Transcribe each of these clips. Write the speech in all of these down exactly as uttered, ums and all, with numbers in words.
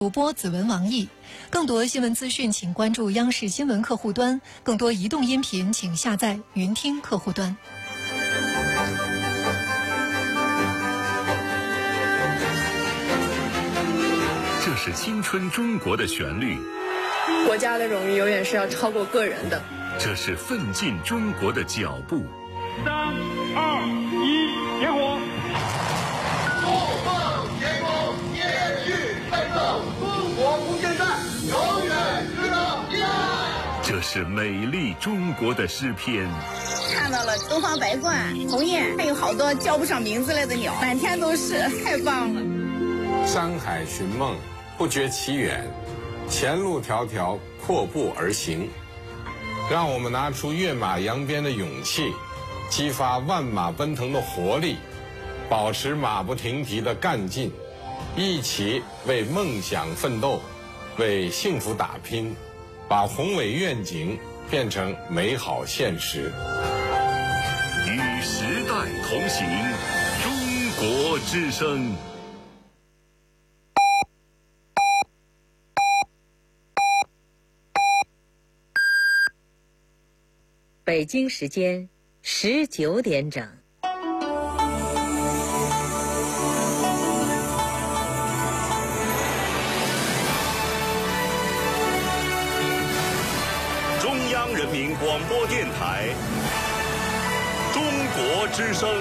主播子文、王毅。更多新闻资讯，请关注央视新闻客户端。更多移动音频，请下载云听客户端。 这是青春中国的旋律。 国家的荣誉永远是要超过个人的。 这是奋进中国的脚步。 三、二、一，点火！ 怒放天空，烟雨飞走，中国不现代，永远值得依赖。 这是美丽中国的诗篇。 看到了东方白鹳、鸿雁，还有好多叫不上名字来的鸟，满天都是，太棒了。 山海寻梦，不觉其远，前路迢迢，阔步而行。让我们拿出跃马扬鞭的勇气，激发万马奔腾的活力，保持马不停蹄的干劲，一起为梦想奋斗，为幸福打拼，把宏伟愿景变成美好现实。 与时代同行，中国之声。 北京时间十九点整。 中央人民广播电台，中国之声。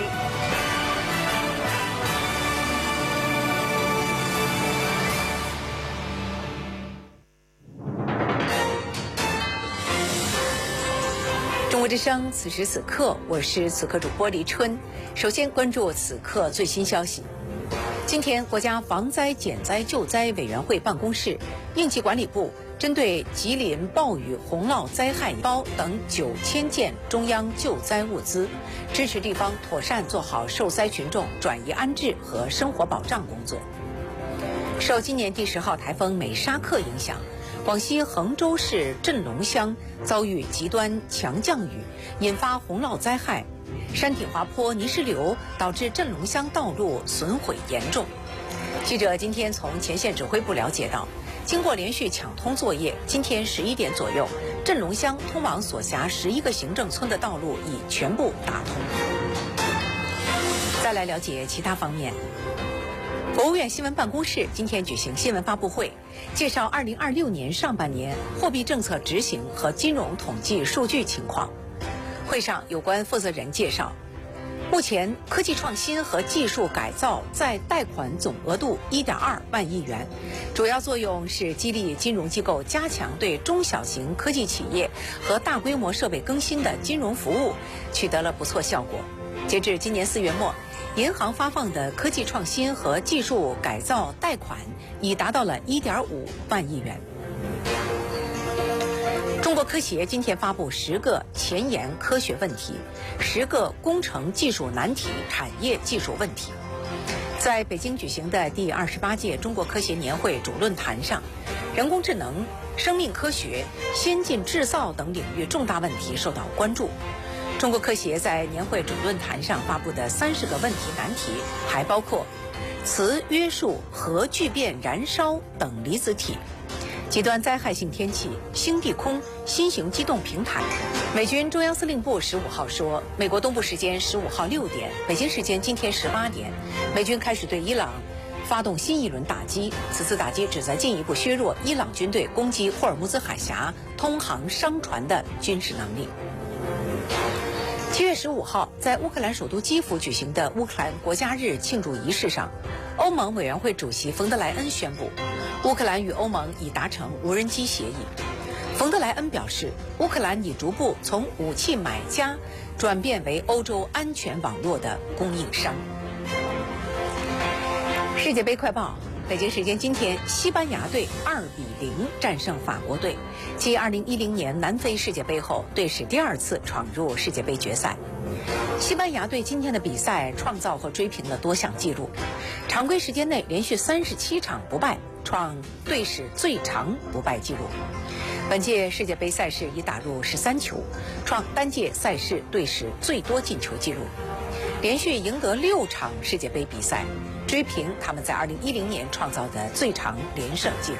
中国之声，此时此刻，我是此刻主播黎春。首先关注此刻最新消息。今天，国家防灾减灾救灾委员会办公室、应急管理部针对吉林暴雨洪涝灾害包等九千件中央救灾物资，支持地方妥善做好受灾群众转移安置和生活保障工作。受今年第十号台风美沙克影响，广西衡州市镇龙乡遭遇极端强降雨，引发洪涝灾害，山体滑坡、泥石流导致镇龙乡道路损毁严重。记者今天从前线指挥部了解到，经过连续抢通作业，今天十一点左右，镇龙乡通往所辖十一个行政村的道路已全部打通。再来了解其他方面。国务院新闻办公室今天举行新闻发布会，介绍二零二六年上半年货币政策执行和金融统计数据情况。会上有关负责人介绍，目前科技创新和技术改造在贷款总额度 一点二万亿元，主要作用是激励金融机构加强对中小型科技企业和大规模设备更新的金融服务，取得了不错效果。截至今年四月末，银行发放的科技创新和技术改造贷款已达到了 一点五万亿元。中国科协今天发布十个前沿科学问题，十个工程技术难题、产业技术问题。在北京举行的第二十八届中国科协年会主论坛上，人工智能、生命科学、先进制造等领域重大问题受到关注。中国科协在年会主论坛上发布的三十个问题难题，还包括磁约束、核聚变燃烧等离子体、极端灾害性天气、星地空、新型机动平台。美军中央司令部十五号说，美国东部时间十五号六点，北京时间今天十八点，美军开始对伊朗发动新一轮打击。此次打击旨在进一步削弱伊朗军队攻击霍尔木兹海峡通航商船的军事能力。七月十五号，在乌克兰首都基辅举行的乌克兰国家日庆祝仪式上，欧盟委员会主席冯德莱恩宣布，乌克兰与欧盟已达成无人机协议。冯德莱恩表示，乌克兰已逐步从武器买家转变为欧洲安全网络的供应商。世界杯快报。北京时间今天，西班牙队二比零战胜法国队，继二零一零年南非世界杯后，队史第二次闯入世界杯决赛。西班牙队今天的比赛创造和追平了多项纪录，常规时间内连续三十七场不败，创队史最长不败纪录。本届世界杯赛事已打入十三球，创单届赛事队史最多进球纪录。 连续赢得六场世界杯比赛，追平他们在二零一零年创造的最长连胜纪录。